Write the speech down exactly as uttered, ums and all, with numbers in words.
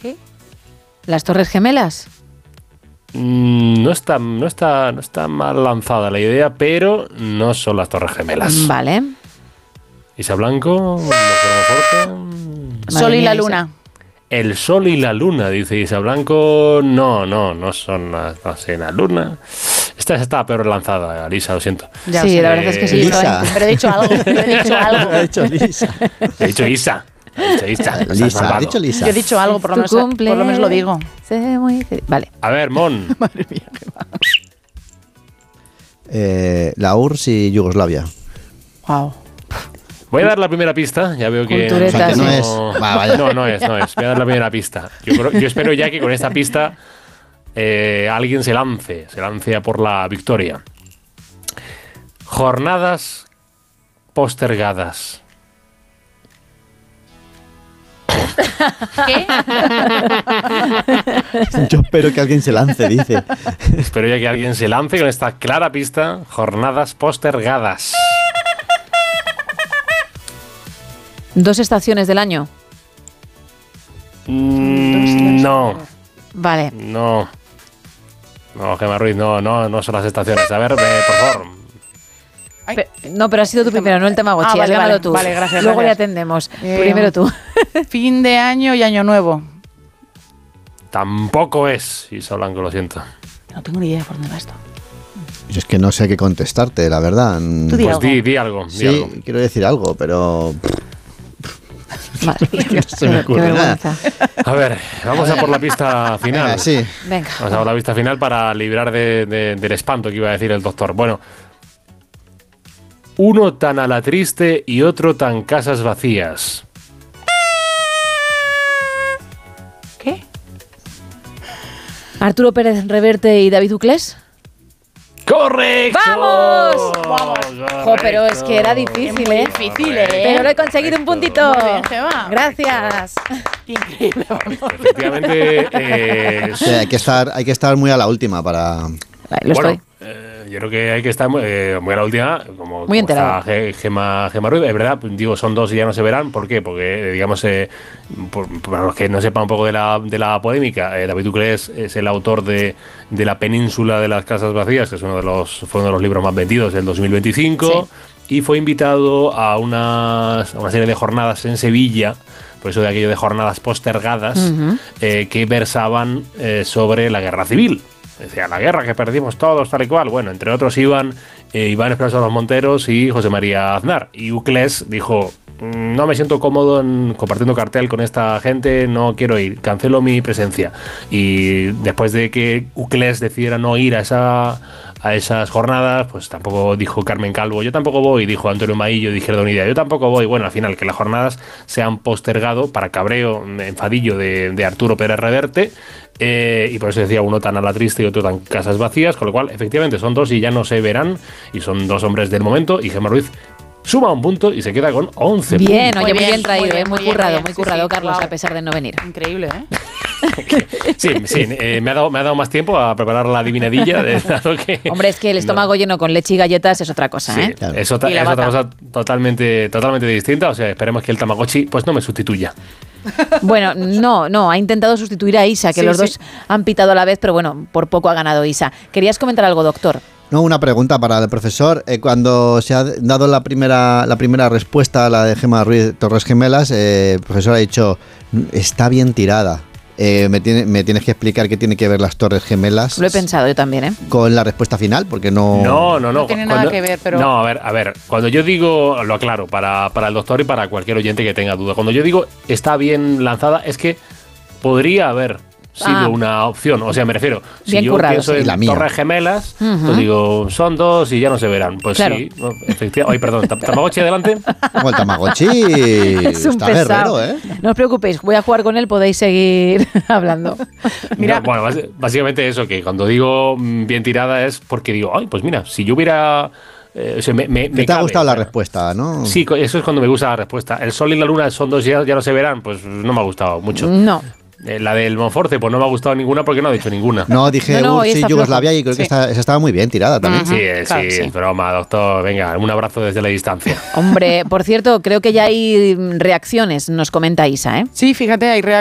¿Qué? ¿Las Torres Gemelas? Mm, no está, no está, no está mal lanzada la idea, pero no son las Torres Gemelas. Vale. Isa Blanco, fuerte. Sol y la Luna. El Sol y la Luna, dice Isa Blanco. No, no, no son las, no sé, la Luna. Esta está peor lanzada, Lisa, lo siento. Ya sí, sé. La verdad es que sí. Lisa. Pero he dicho algo, pero he dicho algo. He dicho Lisa. He dicho Isa. He dicho Isa. Lisa, ha dicho Lisa. Yo he dicho algo, por lo, menos, por lo menos lo digo. Muy... Vale. A ver, Mon. Madre mía, qué va. Eh, la U R S S y Yugoslavia. Wow. Voy a dar la primera pista, ya veo que, o sea, que no, no es. Va, vaya. No, no es, no es. Voy a dar la primera pista. Yo, creo, yo espero ya que con esta pista eh, alguien se lance, se lance a por la victoria. Jornadas postergadas. ¿Qué? Yo espero que alguien se lance, dice. Espero ya que alguien se lance con esta clara pista. Jornadas postergadas. ¿Dos estaciones del año? Mm, no. Vale. No. No, Gemma Ruiz, no, no, no son las estaciones. A ver, eh, por favor. Pe- no, pero ha sido tú primero, no el Tamagotchi. Ah, vale, has ganado vale, tú. vale, gracias, Luego gracias. le atendemos. Eh, Primero tú. Fin de año y año nuevo. Tampoco es, Isa Blanco, lo siento. No tengo ni idea por dónde va esto. Yo es que no sé qué contestarte, la verdad. Tú di Pues algo. di, di algo, di Sí, algo. quiero decir algo, pero Madre mía, no se me qué ocurre nada. vergüenza. A ver, vamos a por la pista final. Venga, sí. Venga. Vamos a por la pista final para librar de, de- del espanto que iba a decir el doctor. Bueno, uno tan a la triste y otro tan casas vacías. ¿Qué? Arturo Pérez Reverte y David Uclés. ¡Correcto! ¡Vamos! ¡Vamos! Jo, pero es que era Correcto. difícil, Muy ¿eh? difícil, ¿eh? Pero lo he conseguido un puntito. Muy bien, Gemma. Gracias. Increíble, vamos. Efectivamente, eh, Sí, hay que estar, hay que estar muy a la última para. Vale, lo bueno, estoy. eh, yo creo que hay que estar muy, eh, muy a la última, como, Muy como enterado. está Ge- Gemma, Gemma Ruiz. Es verdad, digo, son dos y ya no se verán. ¿Por qué? Porque, eh, digamos, eh, por, para los que no sepan un poco de la, de la polémica, eh, David Uclés es el autor de, de La Península de las Casas Vacías, que es uno de los, fue uno de los libros más vendidos del dos mil veinticinco, y fue invitado a, unas, a una serie de jornadas en Sevilla, por eso de aquello de jornadas postergadas, Ujú. eh, que versaban eh, sobre la guerra civil. Decía, la guerra que perdimos todos, tal y cual. Bueno, entre otros iban eh, Iván Esperanza de los Monteros y José María Aznar. Y Uclés dijo, "Mm, no me siento cómodo en compartiendo cartel con esta gente, no quiero ir, cancelo mi presencia". Y después de que Uclés decidiera no ir a esa... a esas jornadas, pues tampoco dijo Carmen Calvo, yo tampoco voy, dijo Antonio Maillo de Izquierda Unida, yo tampoco voy. Bueno, al final que las jornadas se han postergado para cabreo, enfadillo de, de Arturo Pérez Reverte, eh, y por eso decía uno tan a la triste y otro tan casas vacías, con lo cual efectivamente son dos y ya no se verán, y son dos hombres del momento, y Gemma Ruiz suma un punto y se queda con once Bien, puntos. oye, muy Muy bien, bien traído, muy eh, bien, muy muy bien, currado, muy muy bien. currado, Sí, sí, Carlos, wow. a pesar de no venir. Increíble, ¿eh? Sí, sí, eh, me, ha dado, me ha dado más tiempo a preparar la adivinadilla. De, dado que, Hombre, es que el estómago no. lleno con leche y galletas es otra cosa, Sí, ¿eh? Claro. es, otra, Y la es otra bata. cosa totalmente, totalmente distinta. O sea, esperemos que el Tamagotchi pues no me sustituya. Bueno, no, no, ha intentado sustituir a Isa, que Sí, los sí. dos han pitado a la vez, pero bueno, por poco ha ganado Isa. ¿Querías comentar algo, doctor? No, una pregunta para el profesor. Eh, cuando se ha dado la primera, la primera respuesta a la de Gemma Ruiz Torres Gemelas, eh, el profesor ha dicho, está bien tirada. Eh, me, tiene, me tienes que explicar qué tiene que ver las Torres Gemelas Lo he pensado yo también, ¿eh? con la respuesta final, porque no... No, no, no. No tiene Cuando- nada que ver, pero- No, a ver, a ver. Cuando yo digo, lo aclaro, para, para el doctor y para cualquier oyente que tenga duda. Cuando yo digo está bien lanzada, es que podría haber sido Ah. una opción. O sea, me refiero, si Bien yo currado, pienso sí. en La mía. Torres Gemelas, Ujú. pues digo, son dos y ya no se verán. Pues Claro. sí, no, efectivamente. Ay, perdón, ¿Tam- Tamagotchi adelante. Como el Tamagotchi Es un está pesado. guerrero, ¿eh? No os preocupéis, voy a jugar con él, podéis seguir hablando. Mira. No, bueno, bas- básicamente eso, que cuando digo mm, bien tirada es porque digo, ay, pues mira, si yo hubiera... eh, o sea, me, me- Que me te ha cabe, gustado la o sea, respuesta, ¿no? Sí, co- eso es cuando me gusta la respuesta. El sol y la luna son dos y ya, ya no se verán, pues no me ha gustado mucho. No. Eh, la del Monforte, pues no me ha gustado ninguna porque no ha dicho ninguna. No, dije No, no, hoy U R S S está y Yugoslavia y creo Sí. que está, esa estaba muy bien tirada también. Sí, eh, claro, sí, sí. es broma, doctor. Venga, un abrazo desde la distancia. Hombre, por cierto, creo que ya hay reacciones, nos comenta Isa, ¿eh? Sí, fíjate, hay reacciones.